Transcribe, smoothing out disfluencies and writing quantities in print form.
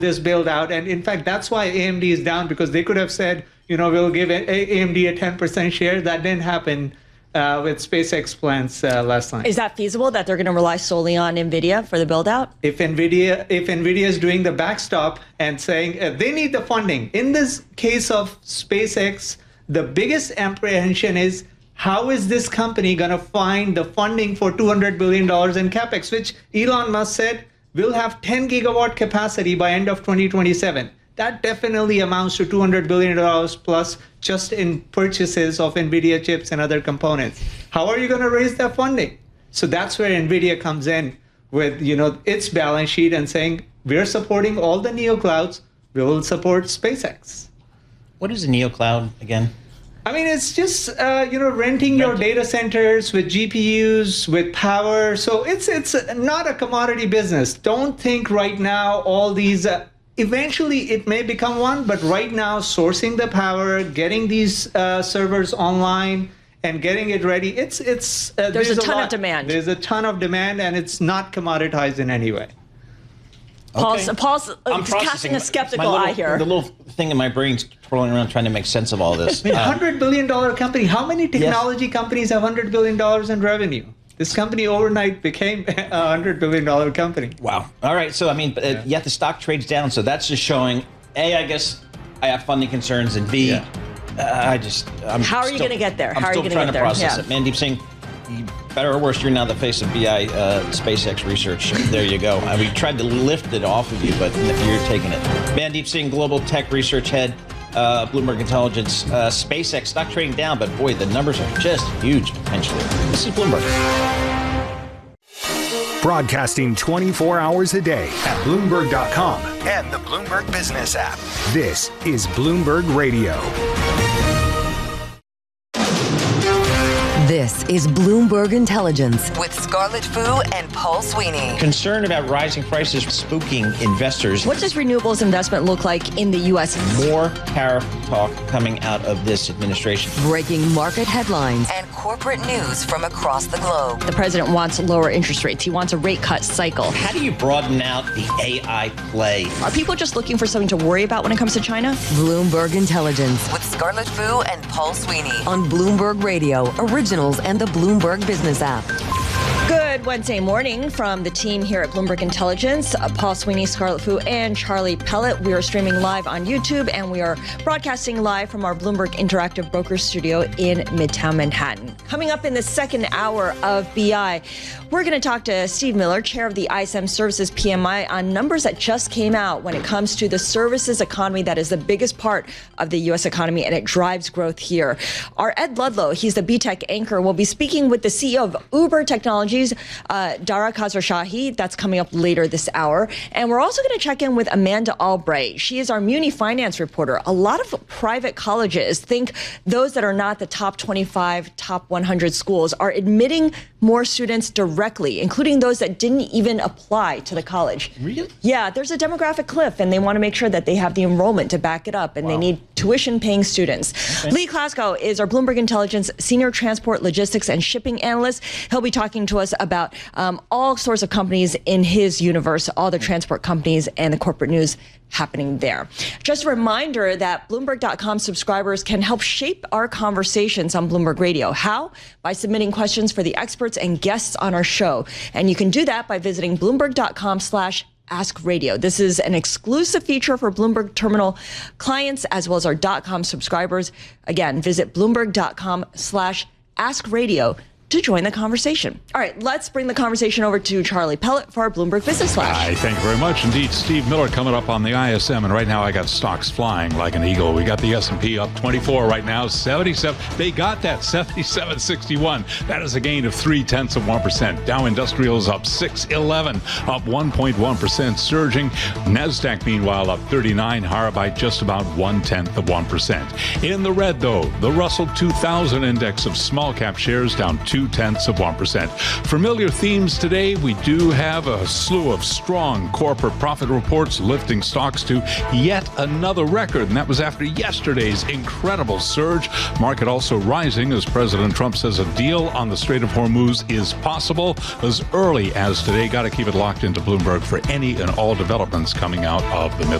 this build out. And in fact, that's why AMD is down, because they could have said, we'll give AMD a 10% share. That didn't happen with SpaceX plans last night. Is that feasible, that they're going to rely solely on NVIDIA for the build out? If NVIDIA is doing the backstop and saying they need the funding. In this case of SpaceX, the biggest apprehension is, how is this company going to find the funding for $200 billion in capex, which Elon Musk said will have 10 gigawatt capacity by end of 2027. That definitely amounts to $200 billion plus just in purchases of NVIDIA chips and other components. How are you going to raise that funding? So that's where NVIDIA comes in with its balance sheet and saying, we're supporting all the neoclouds. We will support SpaceX. What is a neocloud again? I mean, it's just, renting your data centers with GPUs, with power. So it's not a commodity business. Don't think right now all these, eventually it may become one, but right now sourcing the power, getting these servers online and getting it ready, there's a ton of demand. There's a ton of demand, and it's not commoditized in any way. Okay. Paul's casting a skeptical eye here. The little thing in my brain's twirling around trying to make sense of all this. $100 billion company. How many technology companies have $100 billion in revenue? This company overnight became a $100 billion company. Wow. All right. So, yet the stock trades down. So that's just showing, A, I guess I have funding concerns, and B, how are you going to get there? I'm still trying to process it. Mandeep Singh, better or worse, you're now the face of BI SpaceX research. There you go. We tried to lift it off of you, but you're taking it. Mandeep Singh, global tech research head, Bloomberg Intelligence, SpaceX stock trading down, but boy, the numbers are just huge potentially. This is Bloomberg. Broadcasting 24 hours a day at Bloomberg.com and the Bloomberg Business app. This is Bloomberg Radio. This is Bloomberg Intelligence with Scarlett Fu and Paul Sweeney. Concern about rising prices spooking investors. What does renewables investment look like in the U.S.? More tariff talk coming out of this administration. Breaking market headlines and corporate news from across the globe. The president wants lower interest rates. He wants a rate cut cycle. How do you broaden out the AI play? Are people just looking for something to worry about when it comes to China? Bloomberg Intelligence with Scarlett Fu and Paul Sweeney on Bloomberg Radio, Originals and the Bloomberg Business app. Good Wednesday morning from the team here at Bloomberg Intelligence. Paul Sweeney, Scarlett Fu, and Charlie Pellet. We are streaming live on YouTube, and we are broadcasting live from our Bloomberg Interactive Brokers studio in Midtown Manhattan. Coming up in the second hour of BI, we're going to talk to Steve Miller, chair of the ISM Services PMI, on numbers that just came out when it comes to the services economy that is the biggest part of the U.S. economy, and it drives growth here. Our Ed Ludlow, he's the BTech anchor, will be speaking with the CEO of Uber Technologies, Dara Khosrowshahi. That's coming up later this hour. And we're also going to check in with Amanda Albright. She is our Muni Finance reporter. A lot of private colleges, think those that are not the top 25, top 100 schools, are admitting more students directly, including those that didn't even apply to the college. Really? Yeah, there's a demographic cliff, and they want to make sure that they have the enrollment to back it up, and they need tuition-paying students. Okay. Lee Klaskow is our Bloomberg Intelligence Senior Transport, Logistics, and Shipping Analyst. He'll be talking to us about all sorts of companies in his universe, all the transport companies and the corporate news happening there. Just a reminder that Bloomberg.com subscribers can help shape our conversations on Bloomberg Radio. How? By submitting questions for the experts and guests on our show. And you can do that by visiting Bloomberg.com/Ask Radio. This is an exclusive feature for Bloomberg Terminal clients as well as our .com subscribers. Again, visit Bloomberg.com/Ask Radio to join the conversation. All right, let's bring the conversation over to Charlie Pellet for our Bloomberg Business Flash. Hi, thank you very much. Indeed, Steve Miller coming up on the ISM, and right now I got stocks flying like an eagle. We got the S&P up 24 right now, 77. They got that 77.61. That is a gain of 0.3%. Dow Industrials up 611, up 1.1%, surging. Nasdaq, meanwhile, up 39, higher by just about 0.1%. In the red, though, the Russell 2000 index of small cap shares down 2 0.2%. Familiar themes today. We do have a slew of strong corporate profit reports lifting stocks to yet another record, and that was after yesterday's incredible surge. Market also rising as President Trump says a deal on the Strait of Hormuz is possible as early as today. Got to keep it locked into Bloomberg for any and all developments coming out of the Middle